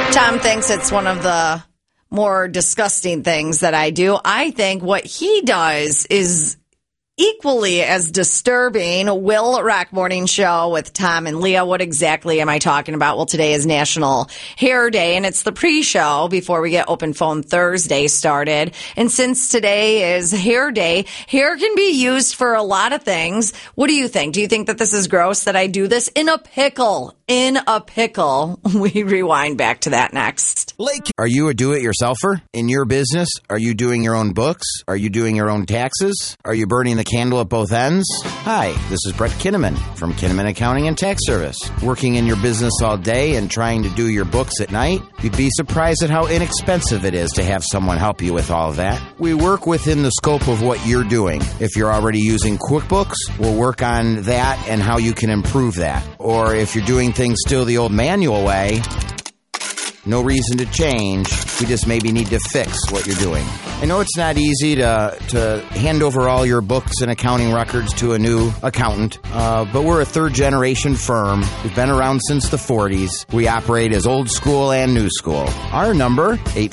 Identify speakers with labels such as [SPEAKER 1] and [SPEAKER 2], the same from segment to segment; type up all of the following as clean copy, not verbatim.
[SPEAKER 1] Tom thinks it's one of the more disgusting things that I do. I think what he does is equally as disturbing. Will Rock Morning Show with Tom and Leah. What exactly am I talking about? Well, today is National Hair Day, and it's the pre-show before we get Open Phone Thursday started. And since today is Hair Day, hair can be used for a lot of things. What do you think? Do you think that this is gross that I do this in a pickle? In a pickle. We rewind back to that next.
[SPEAKER 2] Are you a do-it-yourselfer? In your business, are you doing your own books? Are you doing your own taxes? Are you burning the candle at both ends? Hi, this is Brett Kinnaman from Kinnaman Accounting and Tax Service. Working in your business all day and trying to do your books at night? You'd be surprised at how inexpensive it is to have someone help you with all of that. We work within the scope of what you're doing. If you're already using QuickBooks, we'll work on that and how you can improve that. Or if you're doing things still the old manual way, no reason to change. We just maybe need to fix what you're doing. I know it's not easy to hand over all your books and accounting records to a new accountant, but we're a third-generation firm. We've been around since the 40s. We operate as old school and new school. Our number,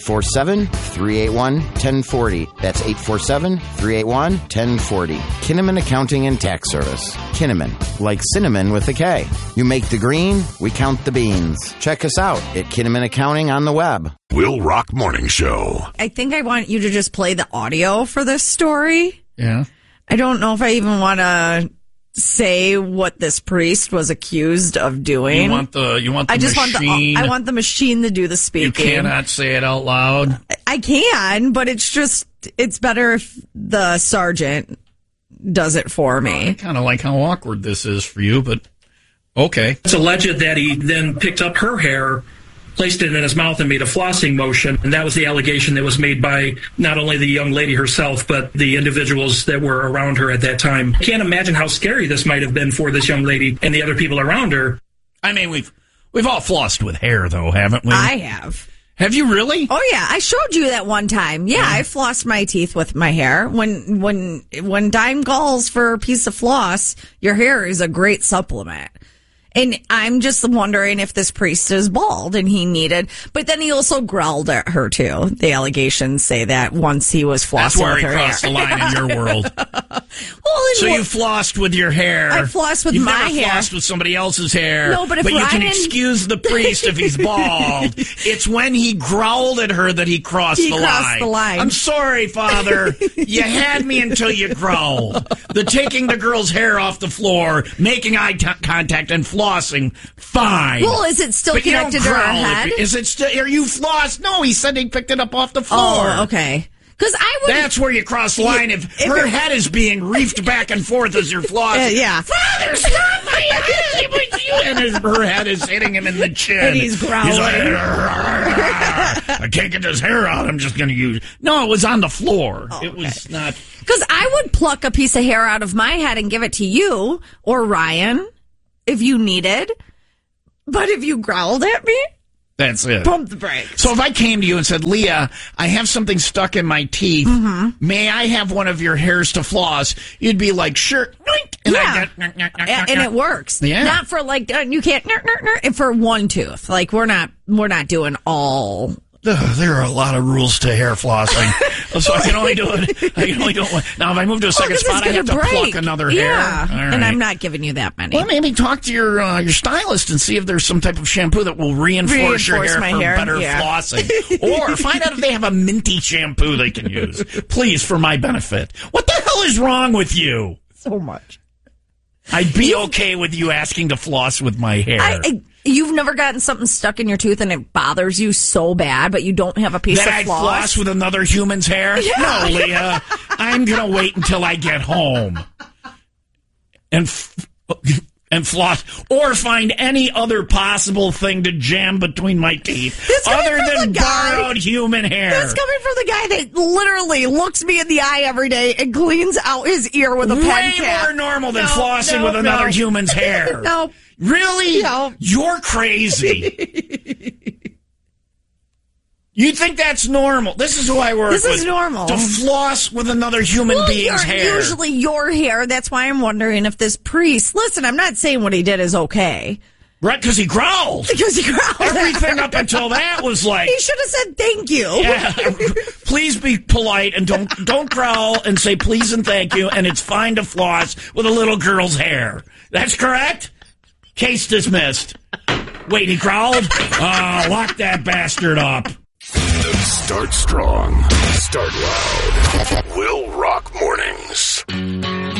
[SPEAKER 2] 847-381-1040. That's 847-381-1040. Kinnaman Accounting and Tax Service. Kinnaman, like cinnamon with a K. You make the green, we count the beans. Check us out at Kinnaman Accounting on the web.
[SPEAKER 3] Will Rock Morning Show.
[SPEAKER 1] I think I want you to just play the audio for this story.
[SPEAKER 4] Yeah.
[SPEAKER 1] I don't know if I even want to say what this priest was accused of doing.
[SPEAKER 4] You want the machine.
[SPEAKER 1] I want the machine to do the speaking.
[SPEAKER 4] You cannot say it out loud.
[SPEAKER 1] I can, but it's better if the sergeant does it for me.
[SPEAKER 4] I kind of like how awkward this is for you, but okay.
[SPEAKER 5] It's alleged that he then picked up her hair, placed it in his mouth, and made a flossing motion. And that was the allegation that was made by not only the young lady herself, but the individuals that were around her at that time. I can't imagine how scary this might have been for this young lady and the other people around her.
[SPEAKER 4] I mean, we've all flossed with hair, though, haven't we?
[SPEAKER 1] I have.
[SPEAKER 4] Have you really?
[SPEAKER 1] Oh, yeah. I showed you that one time. Yeah, I flossed my teeth with my hair. When dime calls for a piece of floss, your hair is a great supplement. And I'm just wondering if this priest is bald and he needed, but then he also growled at her too. The allegations say that once he was flossing with her hair.
[SPEAKER 4] That's where he crossed the line in your world. So you flossed with your hair.
[SPEAKER 1] I flossed with my hair.
[SPEAKER 4] You've never flossed with somebody else's hair.
[SPEAKER 1] No, but
[SPEAKER 4] you can excuse the priest if he's bald. It's when he growled at her that he crossed the line.
[SPEAKER 1] He crossed the line.
[SPEAKER 4] I'm sorry, Father. You had me until you growled. The taking the girl's hair off the floor, making eye contact, and flossing, fine.
[SPEAKER 1] Well, is it still connected to her head?
[SPEAKER 4] Is it still? Are you flossed? No, he said he picked it up off the floor.
[SPEAKER 1] Oh, okay. Because
[SPEAKER 4] that's where you cross the line. If her head is being reefed back and forth as you're flossing.
[SPEAKER 1] Yeah.
[SPEAKER 4] Father, stop my head! And her head is hitting him in the chin.
[SPEAKER 1] And he's growling. He's like,
[SPEAKER 4] I can't get this hair out. I'm just going to use. No, it was on the floor.
[SPEAKER 1] Oh,
[SPEAKER 4] it was not.
[SPEAKER 1] Because I would pluck a piece of hair out of my head and give it to you or Ryan if you needed. But if you growled at me,
[SPEAKER 4] that's it.
[SPEAKER 1] Pump the brakes.
[SPEAKER 4] So if I came to you and said, Leah, I have something stuck in my teeth. Mm-hmm. May I have one of your hairs to floss? You'd be like, sure. And
[SPEAKER 1] yeah. And it works.
[SPEAKER 4] Yeah.
[SPEAKER 1] Not for like, you can't, for one tooth. Like we're not doing all.
[SPEAKER 4] There are a lot of rules to hair flossing. So I can only do it. Now, if I move to a second spot, I have to pluck another hair.
[SPEAKER 1] Yeah.
[SPEAKER 4] Right.
[SPEAKER 1] And I'm not giving you that many.
[SPEAKER 4] Well, maybe talk to your stylist and see if there's some type of shampoo that will reinforce your hair for better flossing. Or find out if they have a minty shampoo they can use. Please, for my benefit. What the hell is wrong with you?
[SPEAKER 1] So much.
[SPEAKER 4] I'd be okay with you asking to floss with my hair.
[SPEAKER 1] You've never gotten something stuck in your tooth and it bothers you so bad, but you don't have a piece of floss?
[SPEAKER 4] That I'd floss with another human's hair?
[SPEAKER 1] Yeah.
[SPEAKER 4] No, Leah. I'm going to wait until I get home and floss, or find any other possible thing to jam between my teeth other than borrowed human hair.
[SPEAKER 1] That's coming from the guy that literally looks me in the eye every day and cleans out his ear with a pen cap.
[SPEAKER 4] Way more normal than flossing with another human's hair.
[SPEAKER 1] No.
[SPEAKER 4] Really?
[SPEAKER 1] No.
[SPEAKER 4] You're crazy. You think that's normal? This is who I work with.
[SPEAKER 1] This is normal.
[SPEAKER 4] To floss with another human being's hair.
[SPEAKER 1] Usually your hair. That's why I'm wondering if this priest... Listen, I'm not saying what he did is okay.
[SPEAKER 4] Right, because he growled. Everything up until that was like...
[SPEAKER 1] He should have said thank you.
[SPEAKER 4] Yeah, please be polite and don't growl and say please and thank you, and it's fine to floss with a little girl's hair. That's correct? Case dismissed. Wait, he growled? Lock that bastard up.
[SPEAKER 3] Start strong. Start loud. Will Rock Mornings.